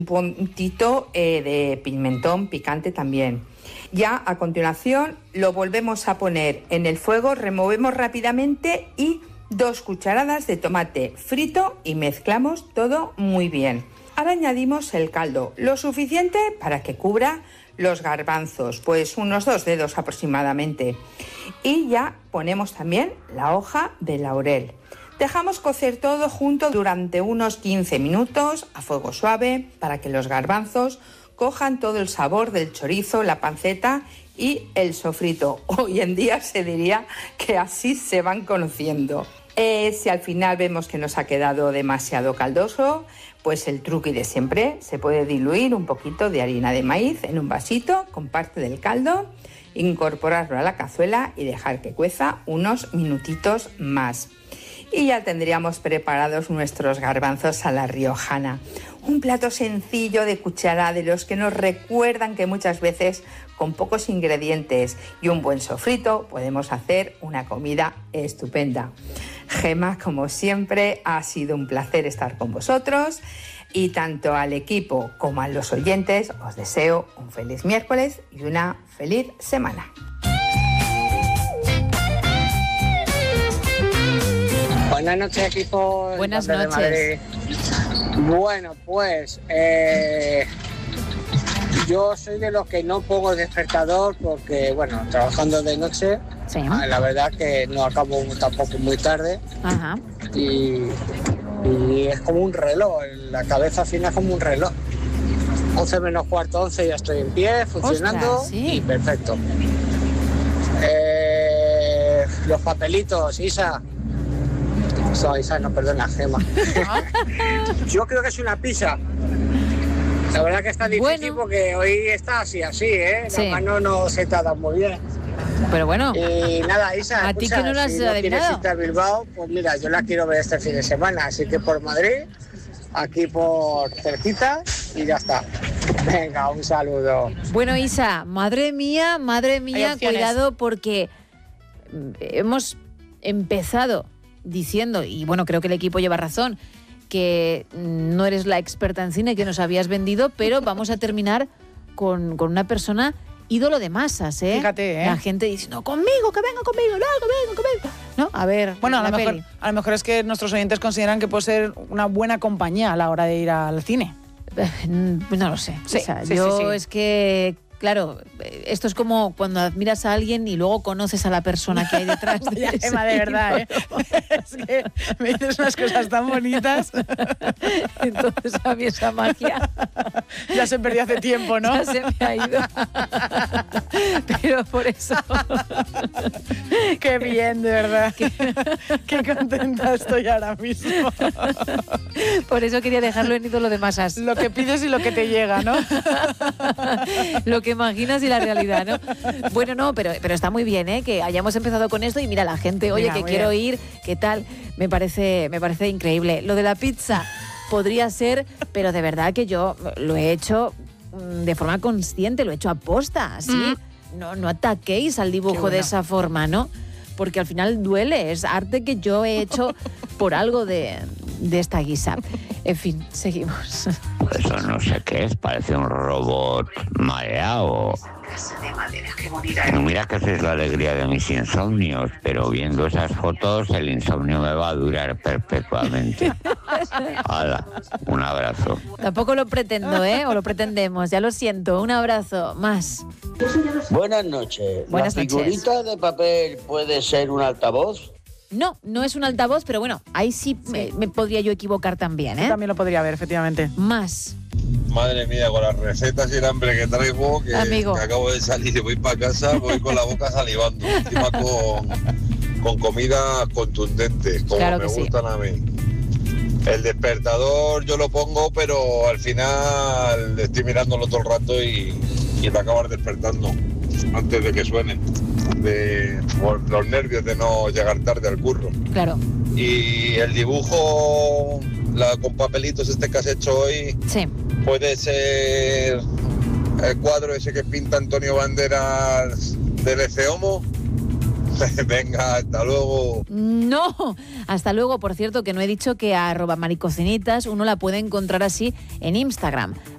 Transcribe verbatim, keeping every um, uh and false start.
Un puntito eh, de pimentón picante también. Ya a continuación lo volvemos a poner en el fuego, removemos rápidamente y dos cucharadas de tomate frito y mezclamos todo muy bien. Ahora añadimos el caldo, lo suficiente para que cubra los garbanzos, pues unos dos dedos aproximadamente. Y ya ponemos también la hoja de laurel. Dejamos cocer todo junto durante unos quince minutos a fuego suave para que los garbanzos cojan todo el sabor del chorizo, la panceta y el sofrito. Hoy en día se diría que así se van conociendo. Eh, si al final vemos que nos ha quedado demasiado caldoso, pues el truqui de siempre, se puede diluir un poquito de harina de maíz en un vasito con parte del caldo, incorporarlo a la cazuela y dejar que cueza unos minutitos más. Y ya tendríamos preparados nuestros garbanzos a la riojana. Un plato sencillo de cuchara de los que nos recuerdan que muchas veces con pocos ingredientes y un buen sofrito podemos hacer una comida estupenda. Gemma, como siempre, ha sido un placer estar con vosotros y tanto al equipo como a los oyentes os deseo un feliz miércoles y una feliz semana. Buenas noches, equipo. Buenas noches. Bueno, pues eh, yo soy de los que no pongo despertador porque, bueno, trabajando de noche, sí. La verdad que no acabo tampoco muy tarde. Ajá. Y, y es como un reloj, la cabeza fina es como un reloj. once menos cuarto, once ya estoy en pie, funcionando. Ostras, sí. Y perfecto. Eh, los papelitos, Isa. No, Isa, no, perdona, Gemma. Yo creo que es una pizza. La verdad que está difícil, bueno, porque hoy está así, así, ¿eh? La sí. mano no se te ha dado muy bien. Pero bueno. Y nada, Isa, a escucha, ti que no lo has si adivinado. No quieres irte a Bilbao, pues mira, yo la quiero ver este fin de semana. Así que por Madrid, aquí por cerquita y ya está. Venga, un saludo. Bueno, Isa, madre mía, madre mía, cuidado porque hemos empezado diciendo, y bueno, creo que el equipo lleva razón, que no eres la experta en cine que nos habías vendido, pero vamos a terminar con, con una persona ídolo de masas, ¿eh? Fíjate, ¿eh? La gente dice, no, conmigo, que venga conmigo, no, conmigo, conmigo. No, a ver, bueno, a la lo, mejor, peli. a lo mejor es que nuestros oyentes consideran que puede ser una buena compañía a la hora de ir al cine. No lo sé. Sí, o sea, sí, yo sí, sí. es que... Claro, esto es como cuando admiras a alguien y luego conoces a la persona que hay detrás de ese Emma, de verdad, ¿eh? Es que me dices unas cosas tan bonitas. Entonces a mí esa magia ya se perdió hace tiempo, ¿no? Ya se me ha ido. Pero por eso... Qué bien, de verdad. Qué, Qué contenta estoy ahora mismo. Por eso quería dejarlo en ídolo de masas. Lo que pides y lo que te llega, ¿no? Lo que imaginas y la realidad, ¿no? Bueno, no, pero, pero está muy bien, ¿eh? Que hayamos empezado con esto y mira, la gente, oye, mira, que quiero bien. ir, ¿qué tal? Me parece, me parece increíble. Lo de la pizza podría ser, pero de verdad que yo lo he hecho de forma consciente, lo he hecho a posta, ¿sí? Mm. No, no ataquéis al dibujo bueno. de esa forma, ¿no? Porque al final duele, es arte que yo he hecho por algo de, de esta guisa. En fin, seguimos. Eso no sé qué es, parece un robot mareado. Mira que esa es la alegría de mis insomnios, pero viendo esas fotos el insomnio me va a durar perpetuamente. Hala, un abrazo. Tampoco lo pretendo, ¿eh? O lo pretendemos, ya lo siento. Un abrazo, más. Buenas noches. Buenas ¿La figurita noches. de papel puede ser un altavoz? No, no es un altavoz, pero bueno, ahí sí, sí. Me, me podría yo equivocar también, ¿eh? Yo también lo podría ver, efectivamente. Más. Madre mía, con las recetas y el hambre que traigo, que, Amigo. que acabo de salir y voy para casa, voy con la boca salivando. Encima con, con comida contundente, como claro me que gustan sí. a mí. El despertador yo lo pongo, pero al final estoy mirándolo todo el rato y, y te acabas despertando antes de que suene. De, por los nervios de no llegar tarde al curro. Claro. Y el dibujo, la, con papelitos este que has hecho hoy, sí. puede ser el cuadro ese que pinta Antonio Banderas del Eceomo. Venga, hasta luego. No, hasta luego. Por cierto, que no he dicho que a arroba maricocinitas uno la puede encontrar así en Instagram.